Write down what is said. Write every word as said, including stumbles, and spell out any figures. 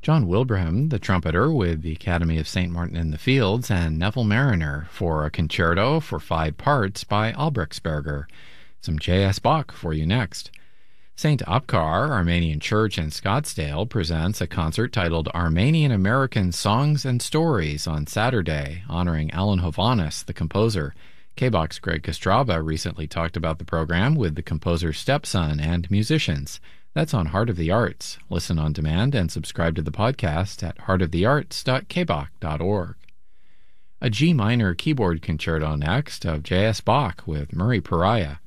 John Wilbraham, the trumpeter with the Academy of Saint Martin in the Fields, and Neville Marriner for a concerto for five parts by Albrechtsberger. Some J S. Bach for you next. Saint Apkar Armenian Church in Scottsdale presents a concert titled Armenian American Songs and Stories on Saturday, honoring Alan Hovhannes, the composer. K B O C's Greg Kostraba recently talked about the program with the composer's stepson and musicians. That's on Heart of the Arts. Listen on demand and subscribe to the podcast at heart of the arts dot k b o c dot org. A G minor keyboard concerto next of J S. Bach with Murray Pariah.